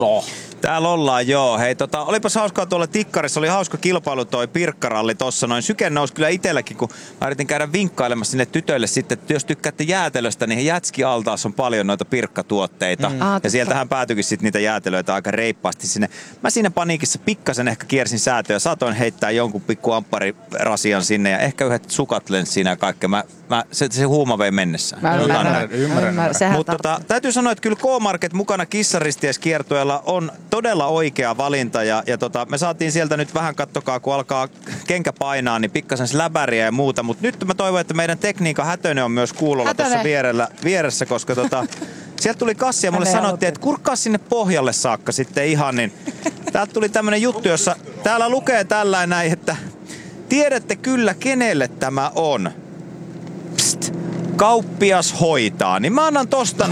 Täällä ollaan, joo. Hei, olipas hauskaa tuolla tikkarissa. Oli hauska kilpailu toi pirkkaralli tossa noin. Syke nousi kyllä itselläkin, kun mä yritin käydä vinkkailemassa sinne tytöille sitten, että jos tykkäätte jäätelöstä, niin Jätski-altaassa on paljon noita pirkkatuotteita. Ja sieltähän päätyikin sitten niitä jäätelöitä aika reippaasti sinne. Mä siinä paniikissa pikkasen ehkä kiersin säätöä. Saatoin heittää jonkun pikku ampparirasian sinne ja ehkä yhdet sukat lensi siinä ja kaikkea. Se huuma vei mennessään. Mä ymmärrän. Mutta täytyy sanoa, että kyllä K-Market mukana Kissaristieskiertueella on todella oikea valinta ja me saatiin sieltä nyt vähän, kattokaa, kun alkaa kenkä painaa, niin pikkasen släbäriä ja muuta, mutta nyt mä toivon, että meidän tekniikan Hätönen on myös kuulolla tuossa vieressä, koska sieltä tuli kassi ja mulle sanottiin, että kurkkaa sinne pohjalle saakka sitten ihan, niin täältä tuli tämmönen juttu, jossa täällä lukee tällainen näin, että tiedätte kyllä kenelle tämä on. Psst. Kauppias hoitaa, niin mä annan tosta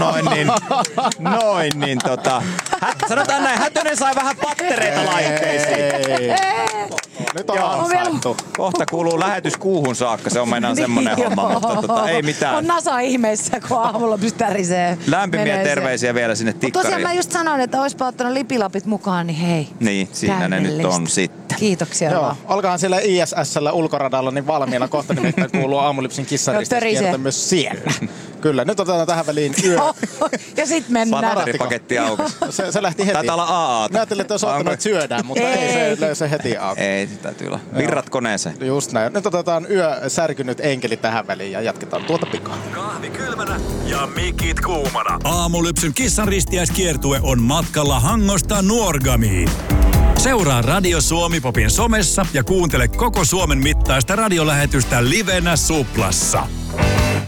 sanotaan näin, Hätönen sai vähän pattereita laitteisiin. Nyt on ansaittu. Kohta kuuluu lähetys kuuhun saakka, se on meinaan semmonen homma, mutta ei mitään. On nasa ihmeessä, kun aamulla pystärisee. Lämpimiä terveisiä vielä sinne tikkariin. Tosiaan mä just sanoin, että oispa ottanut lipilapit mukaan, niin hei. Niin, siinä ne nyt on sitten. Kiitoksia Joo, vaan. olkaan siellä ISS:llä ulkoradalla niin valmiina. Kohta nimittäin kuuluu Aamulipsin Kissaristieskierto myös siellä. Kyllä, nyt otetaan tähän väliin yö. Ja sit mennään. Patteripaketti aukesi. Se lähti heti. Taitaa olla AA. Mä ajattelin, että olisi ottanut, että syödään, mutta ei se heti aukesi. Ei, sitä täytyy olla. Virrat koneeseen. Just näin. Nyt otetaan yö särkynyt enkeli tähän väliin ja jatketaan tuota pikaa. Kahvi kylmänä ja mikit kuumana. Aamulypsyn Kissaristiäiskiertue on matkalla Hangosta Nuorgamiin. Seuraa Radio Suomi Popin somessa ja kuuntele koko Suomen mittaista radiolähetystä livenä Suplassa.